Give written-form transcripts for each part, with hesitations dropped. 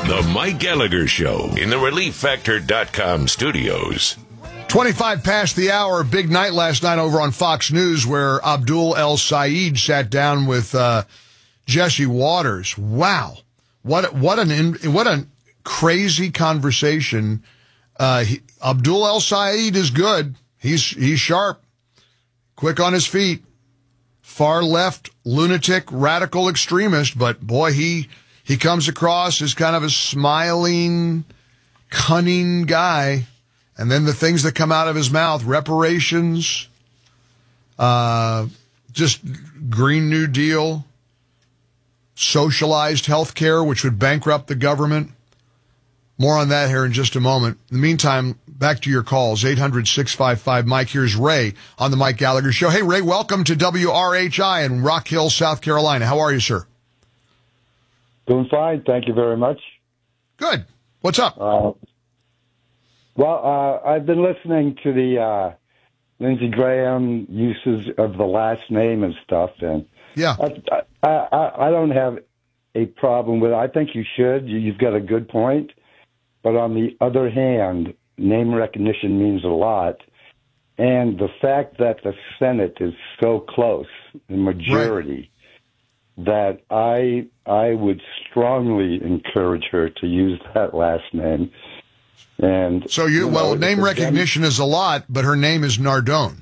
The Mike Gallagher Show in the ReliefFactor.com studios. 25 past the hour. Big night last night over on Fox News where Abdul El Sayed sat down with Jesse Waters. Wow. What a crazy conversation. Abdul El Sayed is good. He's sharp, quick on his feet, far left, lunatic, radical extremist, but boy, he comes across as kind of a smiling, cunning guy. And then the things that come out of his mouth, reparations, just Green New Deal, socialized health care, which would bankrupt the government. More on that here in just a moment. In the meantime, back to your calls, 800-655-MIKE. Here's Ray on the Mike Gallagher Show. Hey, Ray, welcome to WRHI in Rock Hill, South Carolina. How are you, sir? Doing fine. Thank you very much. Good. What's up? I've been listening to the Lindsey Graham uses of the last name and stuff, and yeah, I don't have a problem with it. I think you should. You've got a good point. But on the other hand, name recognition means a lot. And the fact that the Senate is so close, the majority, that I would strongly encourage her to use that last name. And so name recognition is a lot, but her name is Nardone.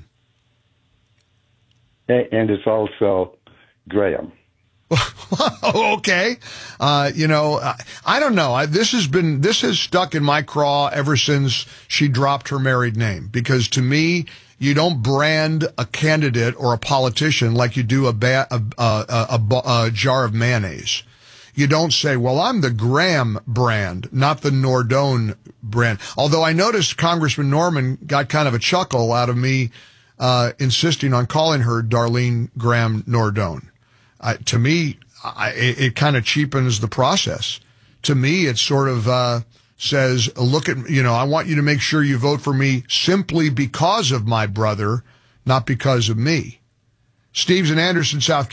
And it's also Graham. Okay. I don't know. This has stuck in my craw ever since she dropped her married name, because to me, you don't brand a candidate or a politician like you do a jar of mayonnaise. You don't say, well, I'm the Graham brand, not the Nardone brand. Although I noticed Congressman Norman got kind of a chuckle out of me insisting on calling her Darlene Graham Nardone. To me, it kind of cheapens the process. To me, it sort of says, look at, I want you to make sure you vote for me simply because of my brother, not because of me. Steve's in Anderson, South